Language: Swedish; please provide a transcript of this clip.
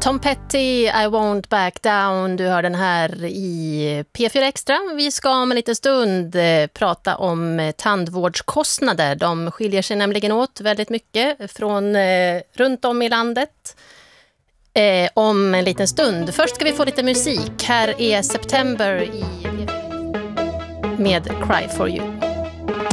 Tom Petty, I won't back down. Du hör den här i P4 Extra. Vi ska om en liten stund prata om tandvårdskostnader. De skiljer sig nämligen åt väldigt mycket från runt om i landet. Om en liten stund. Först ska vi få lite musik. Här är September med Cry for you.